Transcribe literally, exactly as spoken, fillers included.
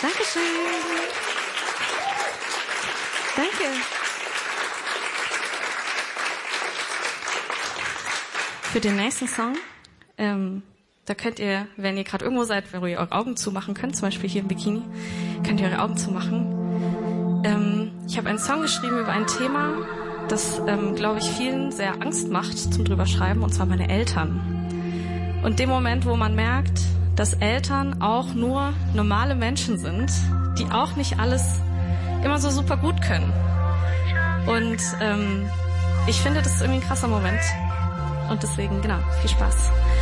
Dankeschön. Danke. Für den nächsten Song, ähm, da könnt ihr, wenn ihr gerade irgendwo seid, wo ihr eure Augen zumachen könnt, zum Beispiel hier im Bikini, könnt ihr eure Augen zumachen. Ähm, ich habe einen Song geschrieben über ein Thema, das, ähm, glaube ich, vielen sehr Angst macht zum drüber schreiben, und zwar meine Eltern. Und dem Moment, wo man merkt, dass Eltern auch nur normale Menschen sind, die auch nicht alles immer so super gut können. Und ähm, ich finde, das ist irgendwie ein krasser Moment. Und deswegen, genau, viel Spaß.